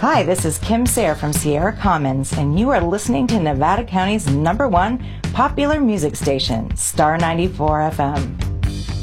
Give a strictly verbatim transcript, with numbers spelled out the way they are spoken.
Hi, this is Kim Sayre from Sierra Commons, and you are listening to Nevada County's number one popular music station, Star ninety-four F M.